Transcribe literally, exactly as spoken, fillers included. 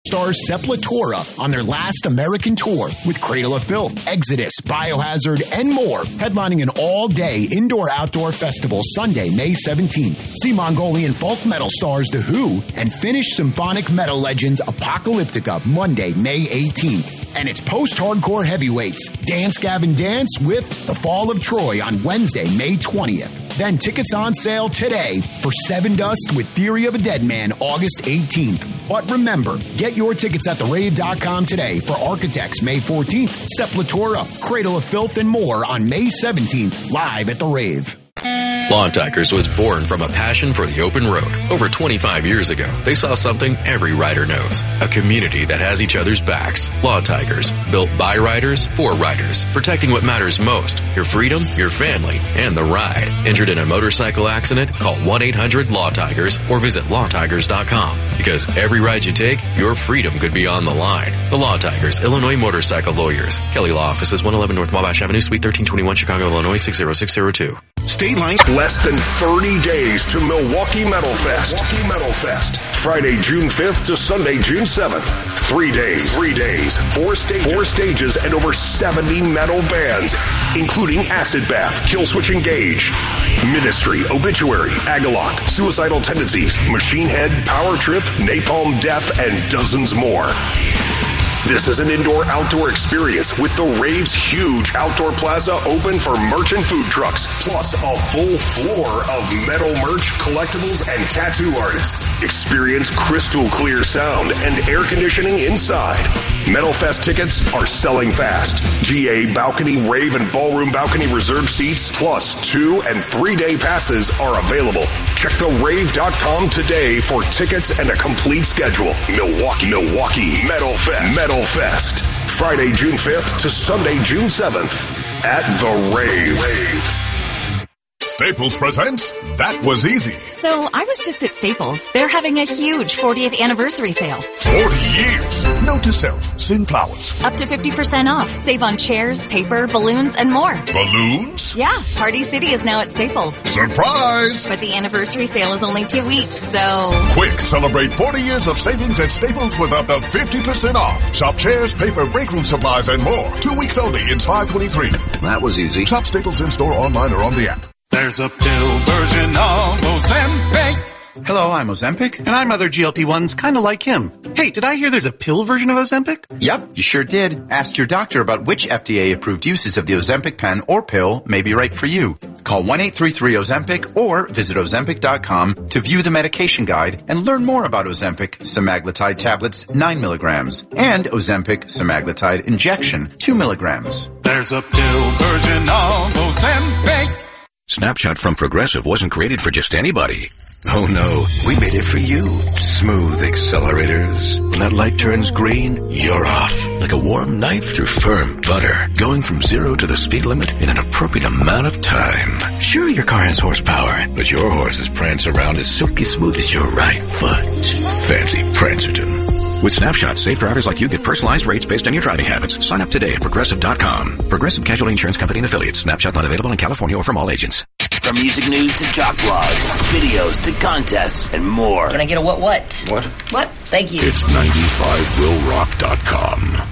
stars Sepultura on their last American tour with Cradle of Filth, Exodus, Biohazard, and more, headlining an all-day indoor-outdoor festival Sunday, May seventeenth. See Mongolian folk metal stars The Who and Finnish symphonic metal legends Apocalyptica Monday, May eighteenth. And it's post-hardcore heavyweights Dance Gavin Dance with The Fall of Troy on Wednesday, May twentieth. Then tickets on sale today for Seven Dust with Theory of a Dead Man August eighteenth. But remember, get your tickets at the rave dot com today for Architects May fourteenth, Sepultura, Cradle of Filth, and more on May seventeenth, live at the Rave. Lawn Tigers was born from a passion for the open road. Over twenty-five years ago, they saw something every rider knows. A community that has each other's backs. Lawn Tigers, built by riders, for riders. Protecting what matters most. Your freedom, your family, and the ride. Injured in a motorcycle accident? Call one eight hundred law tigers or visit law tigers dot com. Because every ride you take, your freedom could be on the line. The Law Tigers, Illinois Motorcycle Lawyers. Kelly Law Offices, one eleven North Wabash Avenue, Suite thirteen twenty-one, Chicago, Illinois, six zero six zero two. State Line. Less than thirty days to Milwaukee Metal Fest. Milwaukee Metal Fest. Friday, June fifth to Sunday, June seventh. Three days. Three days. Four stages. Four stages and over seventy metal bands, including Acid Bath, Killswitch Engage, Ministry, Obituary, Agalloch, Suicidal Tendencies, Machine Head, Power Trip, Napalm Death, and dozens more. This is an indoor-outdoor experience with the Rave's huge outdoor plaza open for merchant food trucks, plus a full floor of metal merch, collectibles, and tattoo artists. Experience crystal clear sound and air conditioning inside. Metal Fest tickets are selling fast. G A balcony, rave, and ballroom balcony reserved seats, plus two and three day passes are available. Check the rave dot com today for tickets and a complete schedule. Milwaukee, Milwaukee Metal Fest. Metal Fest. Friday, June fifth to Sunday, June seventh at the Rave. Rave. Staples presents That Was Easy. So I was just at Staples. They're having a huge fortieth anniversary sale. forty years. Note to self, send flowers. Up to fifty percent off. Save on chairs, paper, balloons, and more. Balloons? Yeah, Party City is now at Staples. Surprise! But the anniversary sale is only two weeks, so... Quick, celebrate forty years of savings at Staples with up to fifty percent off. Shop chairs, paper, break room supplies, and more. Two weeks only. It's five twenty-three. That was easy. Shop Staples in-store, online, or on the app. There's a pill version of Ozempic. Hello, I'm Ozempic. And I'm other G L P ones kind of like him. Hey, did I hear there's a pill version of Ozempic? Yep, you sure did. Ask your doctor about which F D A-approved uses of the Ozempic pen or pill may be right for you. Call one eight three three Ozempic or visit ozempic dot com to view the medication guide and learn more about Ozempic semaglutide tablets, nine milligrams, and Ozempic semaglutide injection, two milligrams. There's a pill version of Ozempic. Snapshot from Progressive wasn't created for just anybody. Oh no, we made it for you. Smooth accelerators. When that light turns green, you're off. Like a warm knife through firm butter. Going from zero to the speed limit in an appropriate amount of time. Sure, your car has horsepower, but your horses prance around as silky smooth as your right foot. Fancy Prancerton. With Snapshot, safe drivers like you get personalized rates based on your driving habits. Sign up today at Progressive dot com. Progressive Casualty Insurance Company and Affiliates. Snapshot not available in California or from all agents. From music news to jock blogs, videos to contests, and more. Can I get a what what? What? What? Thank you. It's ninety-five will rock dot com.